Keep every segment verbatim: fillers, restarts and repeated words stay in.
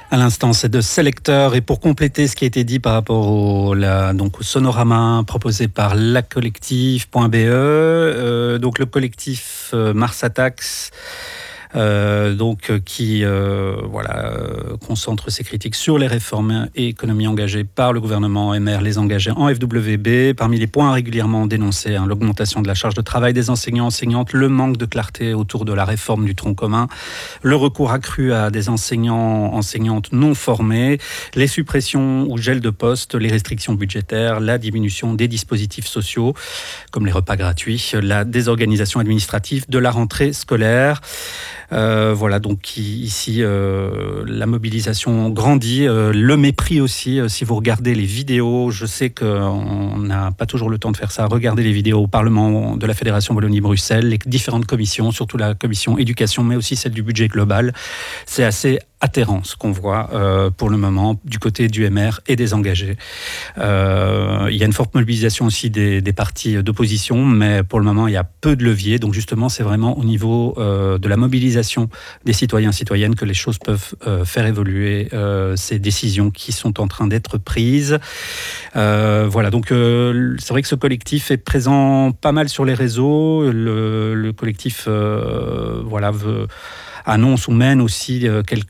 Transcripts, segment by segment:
À l'instant, c'est de Selecteur. Et pour compléter ce qui a été dit par rapport au, la, donc au sonorama proposé par la collective point b e, euh, donc le collectif euh, Mars Attacks, Euh, donc qui euh, voilà euh, concentre ses critiques sur les réformes et économies engagées par le gouvernement M R, les engagés en F W B. Parmi les points régulièrement dénoncés, hein, l'augmentation de la charge de travail des enseignants enseignantes, le manque de clarté autour de la réforme du tronc commun, le recours accru à des enseignants enseignantes non formés, les suppressions ou gel de postes, les restrictions budgétaires, la diminution des dispositifs sociaux comme les repas gratuits, la désorganisation administrative de la rentrée scolaire. Euh, voilà, donc ici, euh, la mobilisation grandit, euh, le mépris aussi, euh, si vous regardez les vidéos, je sais qu'on n'a pas toujours le temps de faire ça, regardez les vidéos au Parlement de la Fédération Wallonie-Bruxelles, les différentes commissions, surtout la commission éducation, mais aussi celle du budget global, c'est assez atterrant ce qu'on voit euh, pour le moment du côté du M R et des engagés. Euh, il y a une forte mobilisation aussi des, des partis d'opposition, mais pour le moment il y a peu de leviers, donc justement c'est vraiment au niveau euh, de la mobilisation des citoyens et citoyennes que les choses peuvent euh, faire évoluer euh, ces décisions qui sont en train d'être prises. Euh, voilà, donc euh, c'est vrai que ce collectif est présent pas mal sur les réseaux, le, le collectif euh, voilà, veut annonce ou mène aussi euh, quelques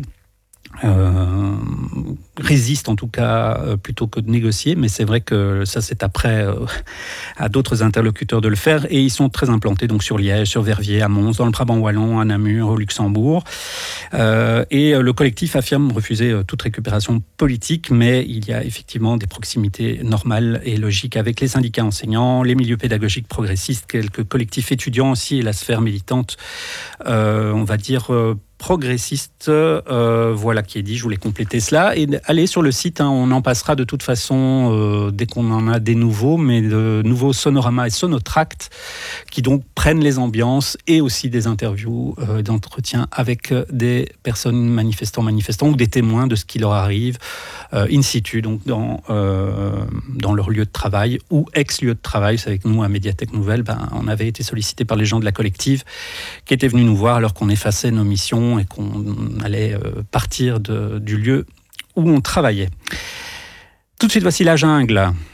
euh, résistent en tout cas euh, plutôt que de négocier, mais c'est vrai que ça c'est après euh, à d'autres interlocuteurs de le faire, et ils sont très implantés donc sur Liège, sur Verviers, à Mons, dans le Brabant wallon, à Namur, au Luxembourg, euh, et euh, le collectif affirme refuser euh, toute récupération politique, mais il y a effectivement des proximités normales et logiques avec les syndicats enseignants, les milieux pédagogiques progressistes, quelques collectifs étudiants aussi, et la sphère militante, euh, on va dire euh, progressiste, euh, voilà qui est dit, je voulais compléter cela. Et allez sur le site, hein, on en passera de toute façon euh, dès qu'on en a des nouveaux, mais de nouveaux sonoramas et sonotracts qui donc prennent les ambiances et aussi des interviews, euh, d'entretiens avec des personnes manifestants, manifestants ou des témoins de ce qui leur arrive euh, in situ, donc dans, euh, dans leur lieu de travail ou ex-lieu de travail. Vous savez que nous, à Médiathèque Nouvelle, ben, on avait été sollicité par les gens de la collective qui étaient venus nous voir alors qu'on effaçait nos missions et qu'on allait partir de, du lieu où on travaillait. Tout de suite, voici La Jungle.